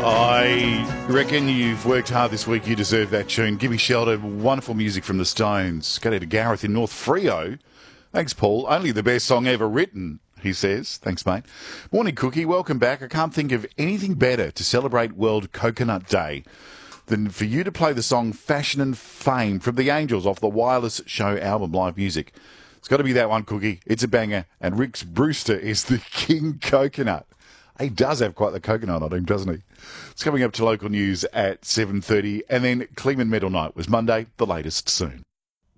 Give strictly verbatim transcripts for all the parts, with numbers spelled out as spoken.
I reckon you've worked hard this week. You deserve that tune. Give me shelter. Wonderful music from the Stones. Go to Gareth in North Freo. Thanks, Paul. Only the best song ever written, he says. Thanks, mate. Morning, Cookie. Welcome back. I can't think of anything better to celebrate World Coconut Day than for you to play the song Fashion and Fame from the Angels off the Wireless Show album, Live Music. It's got to be that one, Cookie. It's a banger. And Rick Brewster is the King Coconut. He does have quite the coconut on him, doesn't he? It's coming up to local news at seven thirty. And then Kleeman Medal Night was Monday, the latest soon.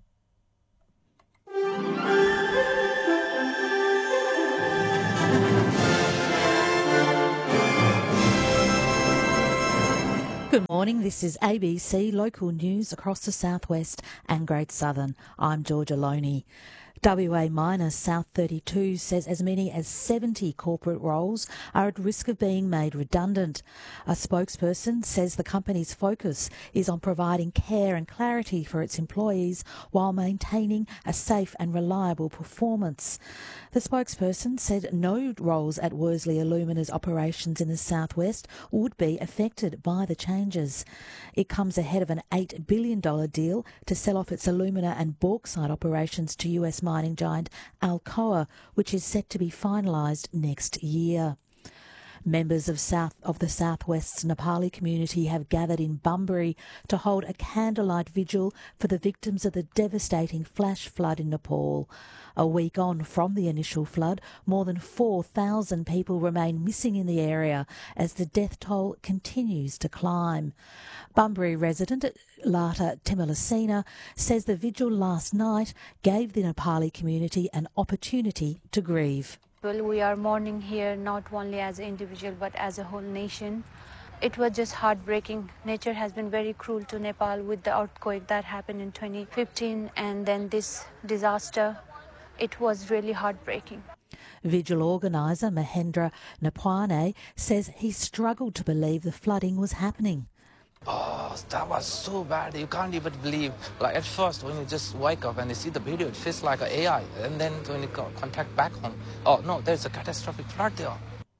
Good morning, this is A B C Local News across the Southwest and Great Southern. I'm Georgia Loney. W A Miners South thirty-two says as many as seventy corporate roles are at risk of being made redundant. A spokesperson says the company's focus is on providing care and clarity for its employees while maintaining a safe and reliable performance. The spokesperson said no roles at Worsley Alumina's operations in the southwest would be affected by the changes. It comes ahead of an eight billion dollars deal to sell off its alumina and bauxite operations to U S mining giant Alcoa, which is set to be finalised next year. Members of South of the Southwest's Nepali community have gathered in Bunbury to hold a candlelight vigil for the victims of the devastating flash flood in Nepal. A week on from the initial flood, more than four thousand people remain missing in the area as the death toll continues to climb. Bunbury resident Lata Timalasena says the vigil last night gave the Nepali community an opportunity to grieve. Well, we are mourning here not only as an individual but as a whole nation. It was just heartbreaking. Nature has been very cruel to Nepal with the earthquake that happened in twenty fifteen and then this disaster. It was really heartbreaking. Vigil organiser Mahendra Napwane says he struggled to believe the flooding was happening. Oh, that was so bad. You can't even believe. Like at first, when you just wake up and you see the video, it feels like an A I. And then when you got contact back home, oh no, there's a catastrophic flood there.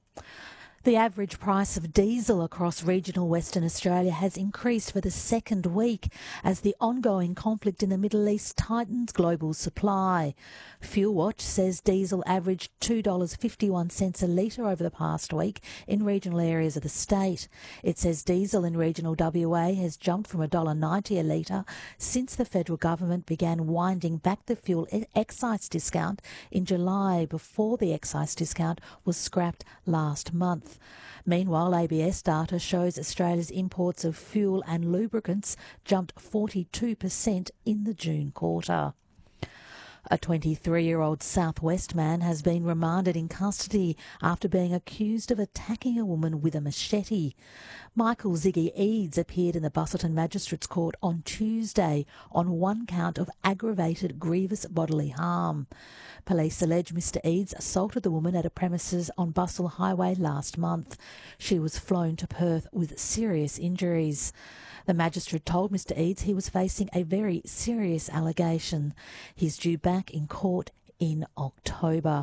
The average price of diesel across regional Western Australia has increased for the second week as the ongoing conflict in the Middle East tightens global supply. Fuelwatch says diesel averaged two dollars fifty-one a litre over the past week in regional areas of the state. It says diesel in regional W A has jumped from one dollar ninety a litre since the federal government began winding back the fuel excise discount in July before the excise discount was scrapped last month. Meanwhile, A B S data shows Australia's imports of fuel and lubricants jumped forty-two percent in the June quarter. A twenty-three-year-old Southwest man has been remanded in custody after being accused of attacking a woman with a machete. Michael Ziggy Eads appeared in the Busselton Magistrates Court on Tuesday on one count of aggravated grievous bodily harm. Police allege Mister Eads assaulted the woman at a premises on Bustle Highway last month. She was flown to Perth with serious injuries. The magistrate told Mister Eads he was facing a very serious allegation. He's due back in court in October.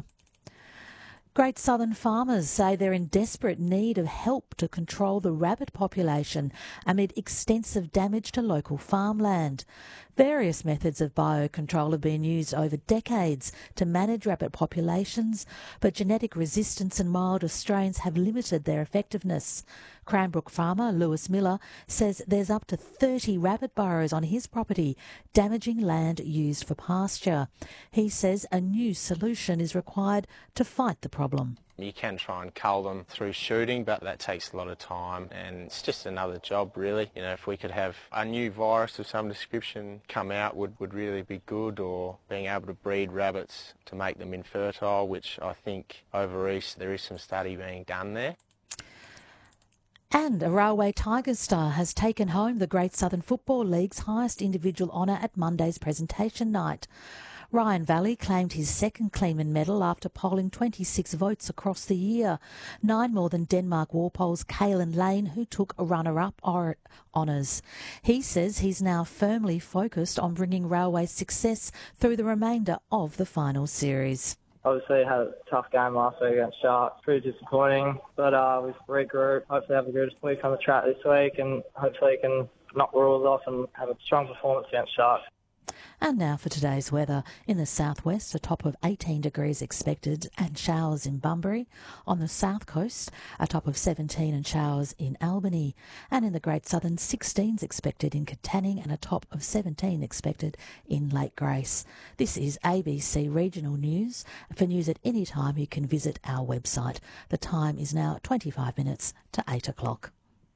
Great Southern farmers say they're in desperate need of help to control the rabbit population amid extensive damage to local farmland. Various methods of biocontrol have been used over decades to manage rabbit populations, but genetic resistance and milder strains have limited their effectiveness. Cranbrook farmer Lewis Miller says there's up to thirty rabbit burrows on his property, damaging land used for pasture. He says a new solution is required to fight the problem. You can try and cull them through shooting, but that takes a lot of time and it's just another job really. You know, if we could have a new virus of some description come out would, would really be good, or being able to breed rabbits to make them infertile, which I think over east there is some study being done there. And a Railway Tigers star has taken home the Great Southern Football League's highest individual honour at Monday's presentation night. Ryan Valley claimed his second Kleeman medal after polling twenty-six votes across the year, nine more than Denmark Walpole's Caelan Lane, who took runner-up honours. He says he's now firmly focused on bringing Railway's success through the remainder of the final series. Obviously had a tough game last week against Sharks. Pretty disappointing, but uh, we've regrouped. Hopefully have a good week on the track this week and hopefully can knock the rules off and have a strong performance against Sharks. And now for today's weather. In the southwest, a top of eighteen degrees expected and showers in Bunbury. On the south coast, a top of seventeen and showers in Albany. And in the Great Southern, sixteen is expected in Katanning and a top of seventeen expected in Lake Grace. This is A B C Regional News. For news at any time, you can visit our website. The time is now twenty-five minutes to eight o'clock.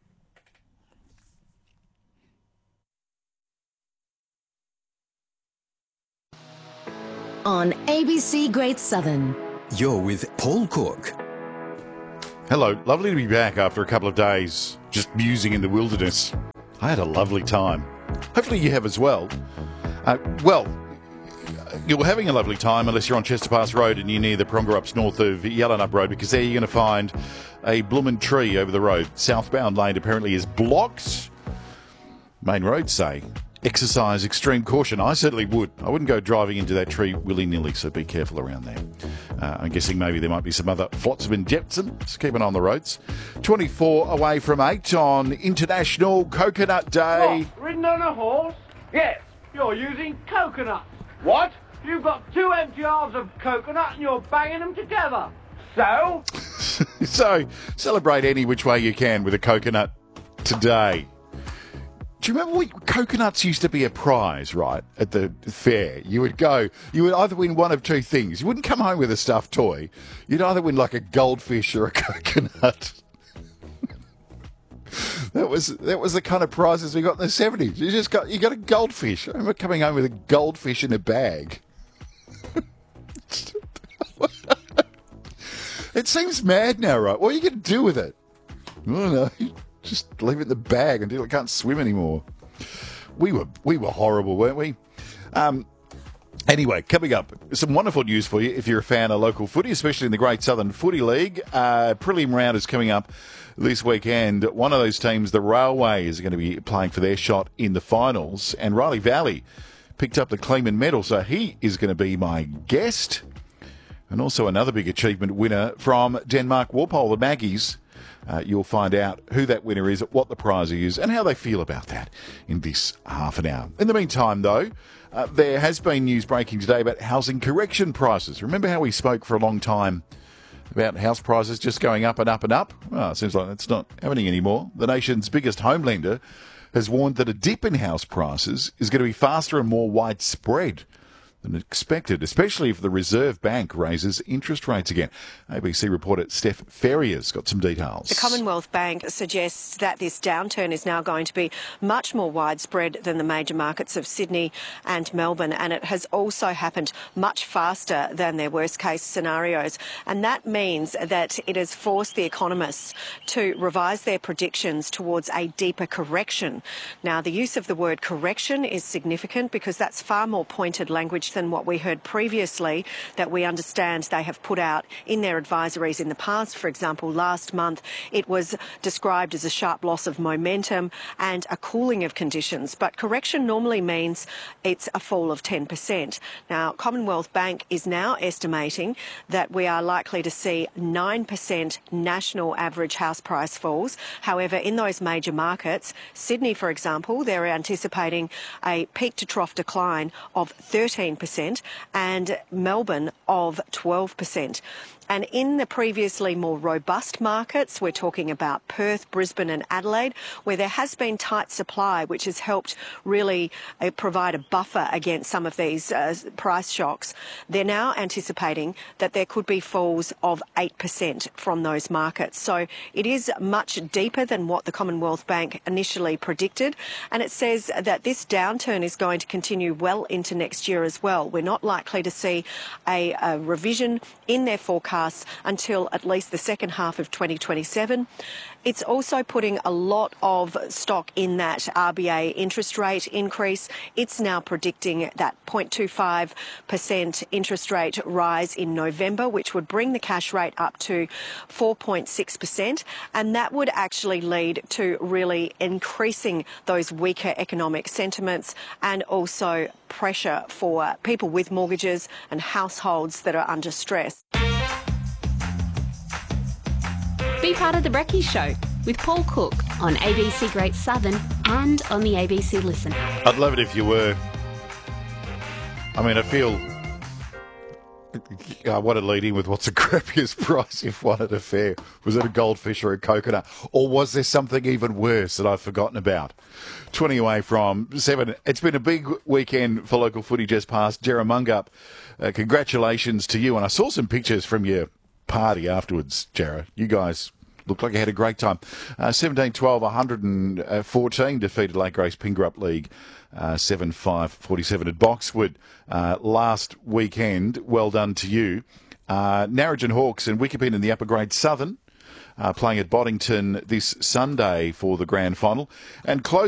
On A B C Great Southern. You're with Paul Cook. Hello, lovely to be back after a couple of days just musing in the wilderness. I had a lovely time. Hopefully you have as well. Uh, well, you're having a lovely time unless you're on Chester Pass Road and you're near the Prongerups north of Yallunup Road, because there you're going to find a bloomin' tree over the road. Southbound lane apparently is blocked. Main road say exercise extreme caution. I certainly would. I wouldn't go driving into that tree willy-nilly, so be careful around there. Uh, I'm guessing maybe there might be some other flotsam and jetsam, so keep an eye on the roads. twenty-four away from eight on International Coconut Day. What? Ridden on a horse? Yes, you're using coconuts. What? You've got two empty halves of coconut and you're banging them together. So? So, celebrate any which way you can with a coconut today. Do you remember when coconuts used to be a prize, right, at the fair? You would go, you would either win one of two things. You wouldn't come home with a stuffed toy. You'd either win like a goldfish or a coconut. That was that was the kind of prizes we got in the seventies. You just got you got a goldfish. I remember coming home with a goldfish in a bag. It seems mad now, right? What are you going to do with it? I don't know. Just leave it in the bag until it can't swim anymore. We were we were horrible, weren't we? Um, anyway, coming up, some wonderful news for you if you're a fan of local footy, especially in the Great Southern Footy League. Uh, prelim round is coming up this weekend. One of those teams, the Railways, are going to be playing for their shot in the finals. And Riley Valley picked up the Kleeman medal, so he is going to be my guest. And also another big achievement winner from Denmark Walpole, the Maggies. Uh, you'll find out who that winner is, what the prize is, and how they feel about that in this half an hour. In the meantime, though, uh, there has been news breaking today about housing correction prices. Remember how we spoke for a long time about house prices just going up and up and up? Well, it seems like that's not happening anymore. The nation's biggest home lender has warned that a dip in house prices is going to be faster and more widespread than expected, especially if the Reserve Bank raises interest rates again. A B C reporter Steph Ferrier's got some details. The Commonwealth Bank suggests that this downturn is now going to be much more widespread than the major markets of Sydney and Melbourne, and it has also happened much faster than their worst-case scenarios. And that means that it has forced the economists to revise their predictions towards a deeper correction. Now, the use of the word correction is significant because that's far more pointed language than what we heard previously that we understand they have put out in their advisories in the past. For example, last month it was described as a sharp loss of momentum and a cooling of conditions. But correction normally means it's a fall of ten percent. Now, Commonwealth Bank is now estimating that we are likely to see nine percent national average house price falls. However, in those major markets, Sydney, for example, they're anticipating a peak to trough decline of thirteen percent and Melbourne of twelve percent. And in the previously more robust markets, we're talking about Perth, Brisbane and Adelaide, where there has been tight supply, which has helped really uh, provide a buffer against some of these uh, price shocks. They're now anticipating that there could be falls of eight percent from those markets. So it is much deeper than what the Commonwealth Bank initially predicted. And it says that this downturn is going to continue well into next year as well. We're not likely to see a, a revision in their forecast forecasts until at least the second half of twenty twenty-seven. It's also putting a lot of stock in that R B A interest rate increase. It's now predicting that zero point two five percent interest rate rise in November, which would bring the cash rate up to four point six percent. And that would actually lead to really increasing those weaker economic sentiments and also pressure for people with mortgages and households that are under stress. Be part of the Brekkie Show with Paul Cook on A B C Great Southern and on the A B C Listen app. I'd love it if you were. I mean, I feel... I want to lead in with what's the crappiest price you've won at a fair? Was it a goldfish or a coconut? Or was there something even worse that I've forgotten about? twenty away from seven. It's been a big weekend for local footy just past. Jerra Mungup, uh, congratulations to you. And I saw some pictures from your party afterwards, Jerra. You guys looked like you had a great time. Uh, seventeen twelve, one hundred fourteen defeated Lake Grace Pingerup League. Uh, seven five forty-seven at Boxwood uh, last weekend. Well done to you. Uh, Narrogin Hawks and Wickepin in the upper grade Southern uh, playing at Boddington this Sunday for the grand final. And close